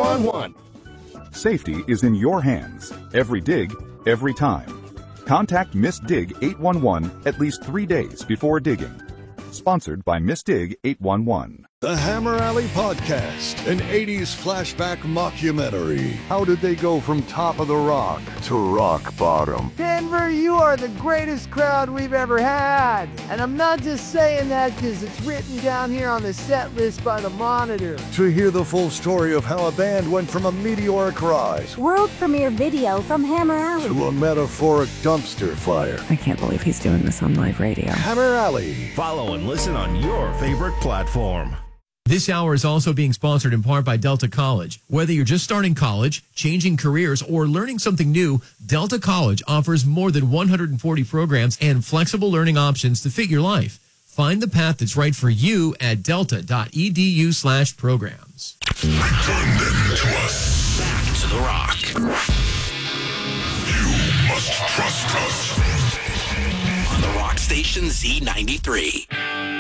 811. Safety is in your hands. Every dig, every time. Contact Miss Dig 811 at least 3 days before digging. Sponsored by Miss Dig 811. The Hammer Alley Podcast, an 80s flashback mockumentary. How did they go from top of the rock to rock bottom? Denver, you are the greatest crowd we've ever had. And I'm not just saying that because it's written down here on the set list by the Monitor. To hear the full story of how a band went from a meteoric rise, world premiere video from Hammer Alley, to a metaphoric dumpster fire. I can't believe he's doing this on live radio. Hammer Alley. Follow and listen on your favorite platform. This hour is also being sponsored in part by Delta College. Whether you're just starting college, changing careers, or learning something new, Delta College offers more than 140 programs and flexible learning options to fit your life. Find the path that's right for you at delta.edu/programs. Return them to us. Back to the rock. You must trust us. On the Rock Station Z93.